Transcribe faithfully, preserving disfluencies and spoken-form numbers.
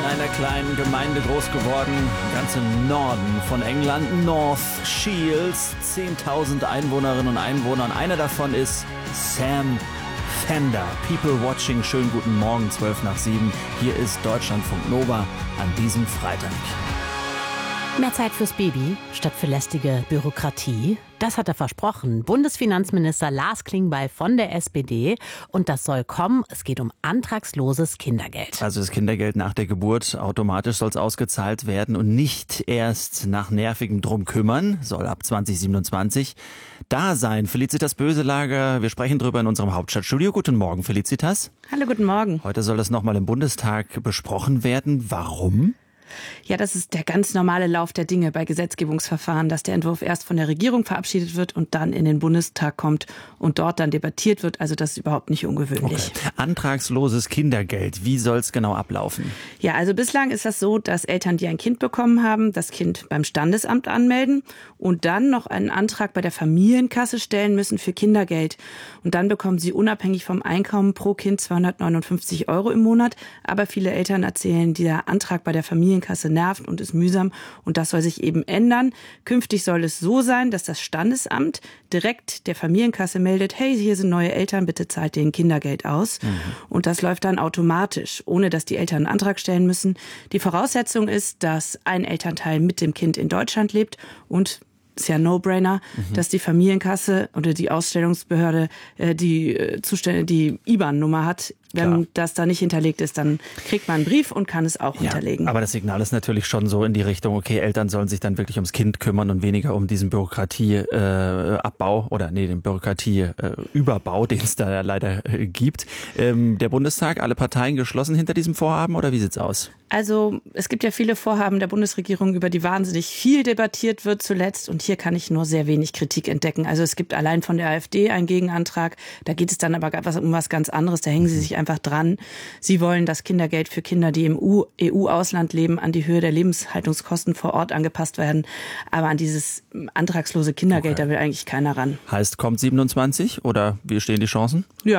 einer kleinen Gemeinde groß geworden, ganz im Norden von England, North Shields, zehntausend Einwohnerinnen und Einwohner. Und einer davon ist Sam Fender. People watching, schönen guten Morgen, zwölf nach sieben. Hier ist Deutschlandfunk Nova an diesem Freitag. Mehr Zeit fürs Baby statt für lästige Bürokratie. Das hat er versprochen. Bundesfinanzminister Lars Klingbeil von der S P D. Und das soll kommen. Es geht um antragsloses Kindergeld. Also das Kindergeld nach der Geburt, automatisch soll es ausgezahlt werden und nicht erst nach nervigem Drum kümmern. Soll ab zwanzig siebenundzwanzig da sein. Felicitas Böselager, wir sprechen drüber in unserem Hauptstadtstudio. Guten Morgen, Felicitas. Hallo, guten Morgen. Heute soll das nochmal im Bundestag besprochen werden. Warum? Ja, das ist der ganz normale Lauf der Dinge bei Gesetzgebungsverfahren, dass der Entwurf erst von der Regierung verabschiedet wird und dann in den Bundestag kommt und dort dann debattiert wird. Also das ist überhaupt nicht ungewöhnlich. Okay. Antragsloses Kindergeld, wie soll es genau ablaufen? Ja, also bislang ist das so, dass Eltern, die ein Kind bekommen haben, das Kind beim Standesamt anmelden und dann noch einen Antrag bei der Familienkasse stellen müssen für Kindergeld. Und dann bekommen sie unabhängig vom Einkommen pro Kind zweihundertneunundfünfzig Euro im Monat. Aber viele Eltern erzählen, dieser Antrag bei der Familienkasse Kasse nervt und ist mühsam und das soll sich eben ändern. Künftig soll es so sein, dass das Standesamt direkt der Familienkasse meldet, hey, hier sind neue Eltern, bitte zahlt denen Kindergeld aus. Mhm. Und das läuft dann automatisch, ohne dass die Eltern einen Antrag stellen müssen. Die Voraussetzung ist, dass ein Elternteil mit dem Kind in Deutschland lebt und ist ja ein No-Brainer, mhm. dass die Familienkasse oder die Ausstellungsbehörde äh, die äh, Zustände, die I B A N-Nummer hat. Wenn Klar. das da nicht hinterlegt ist, dann kriegt man einen Brief und kann es auch ja, hinterlegen. Aber das Signal ist natürlich schon so in die Richtung, okay, Eltern sollen sich dann wirklich ums Kind kümmern und weniger um diesen Bürokratieabbau äh, oder nee, den Bürokratieüberbau, äh, den es da leider äh, gibt. Ähm, der Bundestag, alle Parteien geschlossen hinter diesem Vorhaben oder wie sieht's aus? Also es gibt ja viele Vorhaben der Bundesregierung, über die wahnsinnig viel debattiert wird zuletzt. Und hier kann ich nur sehr wenig Kritik entdecken. Also es gibt allein von der AfD einen Gegenantrag. Da geht es dann aber um was ganz anderes. Da hängen sie sich einfach dran. Sie wollen das Kindergeld für Kinder, die im E U-Ausland leben, an die Höhe der Lebenshaltungskosten vor Ort angepasst werden. Aber an dieses antragslose Kindergeld, okay. da will eigentlich keiner ran. Heißt, kommt siebenundzwanzig oder wie stehen die Chancen? Ja.